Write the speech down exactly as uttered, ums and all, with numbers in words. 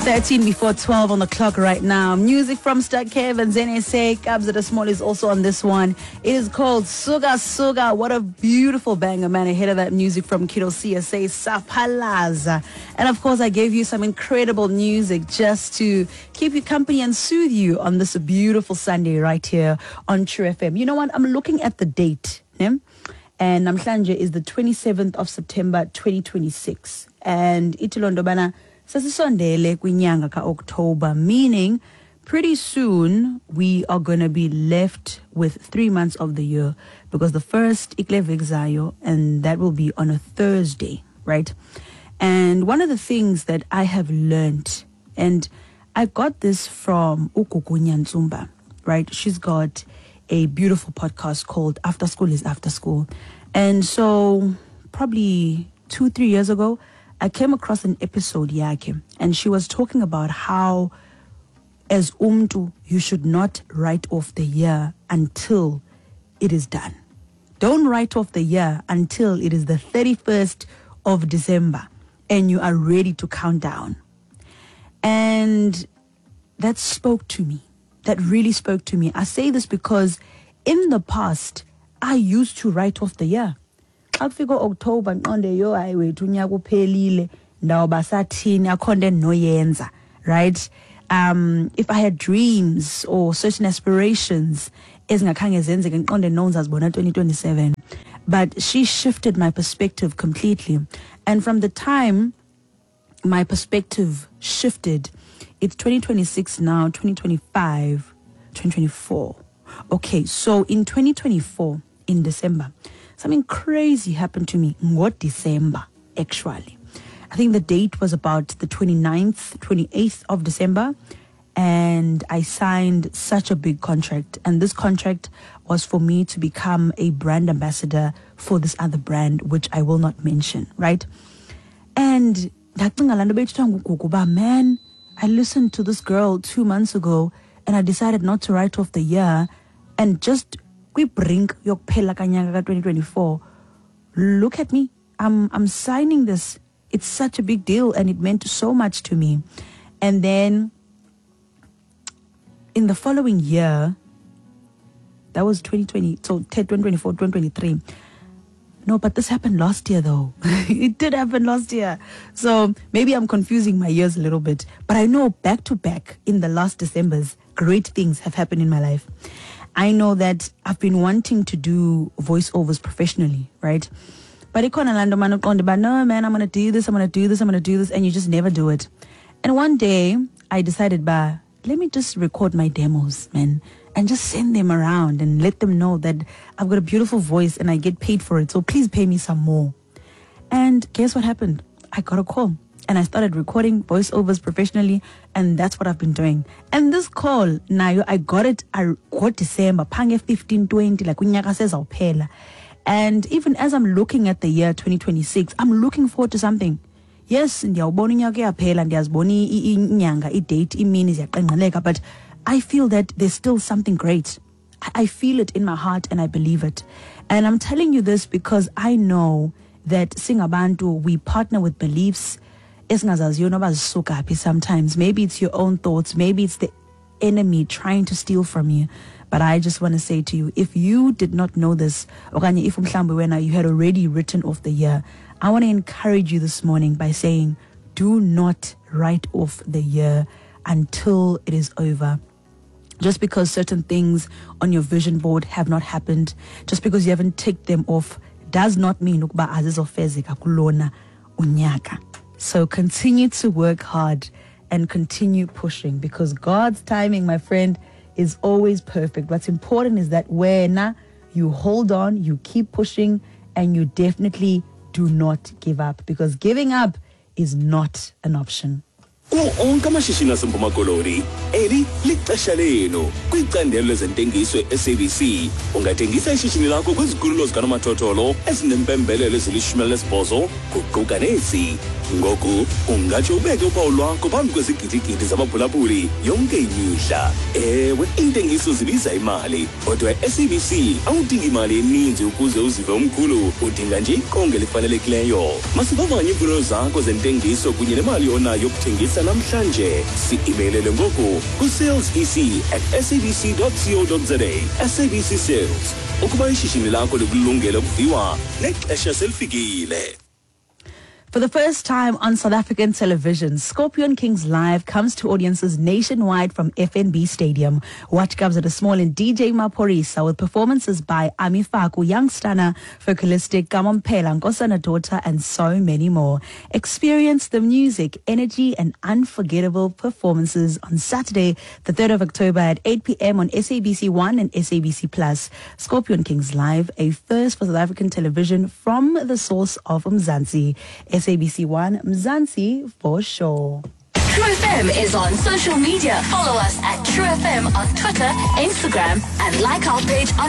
thirteen before twelve on the clock right now. Music from Stuck Kev and Zene Say. Kabza the Small is also on this one. It is called Suga Suga. What a beautiful banger, man. Ahead of that, music from Kiddo C S A, Sapalaza. And of course, I gave you some incredible music just to keep you company and soothe you on this beautiful Sunday right here on True F M. You know what? I'm looking at the date. Yeah? And Namhlanje is the twenty-seventh of September, twenty twenty-six. And Itilondo bana sasisondele kwinyanga ka October, meaning pretty soon we are going to be left with three months of the year, because the first Iklevik Zayo, and that will be on a Thursday, right? And one of the things that I have learned, and I got this from Ukuku Nyantsumba, right? She's got a beautiful podcast called After School is After School. And so probably two, three years ago, I came across an episode, Yake, and she was talking about how as umtu, you should not write off the year until it is done. Don't write off the year until it is the thirty-first of December and you are ready to count down. And that spoke to me. That really spoke to me. I say this because in the past, I used to write off the year. Akufika October nqonde yo ayiwethu unyaka uphelile ndawo basathini akhonde noyenza, right? Um if I had dreams or certain aspirations ezingakhange zenzeke nqonde nonzazibona twenty twenty-seven, but she shifted my perspective completely. And from the time my perspective shifted, it's twenty twenty-six now, twenty twenty-five, twenty twenty-four. Okay, so in twenty twenty-four, in December, something crazy happened to me. What December, actually? I think the date was about the twenty-ninth, twenty-eighth of December. And I signed such a big contract. And this contract was for me to become a brand ambassador for this other brand, which I will not mention, right? And man, I listened to this girl two months ago and I decided not to write off the year and just we bring your Pelakanyanga twenty twenty-four. Look at me. I'm I'm signing this. It's such a big deal and it meant so much to me. And then in the following year, that was twenty twenty, so twenty twenty-four, twenty twenty-three. No, but this happened last year though. It did happen last year. So maybe I'm confusing my years a little bit. But I know back to back in the last Decembers, great things have happened in my life. I know that I've been wanting to do voiceovers professionally, right? But no, man, I'm going to do this, I'm going to do this, I'm going to do this, and you just never do it. And one day, I decided, bah, let me just record my demos, man, and just send them around and let them know that I've got a beautiful voice and I get paid for it, so please pay me some more. And guess what happened? I got a call. And I started recording voiceovers professionally, and that's what I've been doing. And this call, now I got it, I got December, pange fifteen twenty, like unyaka says awuphela. And even as I'm looking at the year twenty twenty-six, I'm looking forward to something. Yes, ndiyawubona unyaka uyaphela, ndiyazibona inyanga, i-date, imini ziyaqengqeleka, but I feel that there's still something great. I feel it in my heart and I believe it. And I'm telling you this because I know that singabantu, we partner with beliefs. Sometimes maybe it's your own thoughts, maybe it's the enemy trying to steal from you. But I just want to say to you, if you did not know this, if you had already written off the year, I want to encourage you this morning by saying, do not write off the year until it is over. Just because certain things on your vision board have not happened, just because you haven't ticked them off, does not mean unyaka. So continue to work hard and continue pushing, because God's timing, my friend, is always perfect. What's important is that when you hold on, you keep pushing, and you definitely do not give up, because giving up is not an option. Onke amashishini aseMpuma Koloni eli lixesha lenu kwicandelo lezentengiso e-S A B C. Ungathengisa ishishini lakho kwizikhulo zikanomathotholo ezinempembelelo ezilishumi elinesibhozo kuquka nezi: Ngoku ungatsho ubeke uphawu lwakho phambi kwezigidigidi zabaphulaphuli yonke imihla. Ewe, intengiso zibiza imali, kodwa e-S A B C awudingi imali eninzi ukuze uzive umkhulu, udinga nje iqonga elifanelekileyo. Masivavanye iimfuno zakho zentengiso kunye nemali onayo yokuthengisa namhlanje. Si-imeilele ngoku ku-salesec at sabc dot co dot za. S A B C Sales, ukuba ishishini lakho likulungele ukuviwa nexesha selifikile. For the first time on South African television, Scorpion Kings Live comes to audiences nationwide from F N B Stadium. Watch Kabza De Small and D J Maphorisa with performances by Ami Faku, Young Stunner, Vocalistic, Gamompela, Nkosana Daughter, and so many more. Experience the music, energy, and unforgettable performances on Saturday, the third of October at eight p.m. on S A B C one and S A B C Plus. Scorpion Kings Live, a first for South African television from the source of Mzansi. S A B C one, Mzansi for sure. True F M is on social media. Follow us at True F M on Twitter, Instagram, and like our page on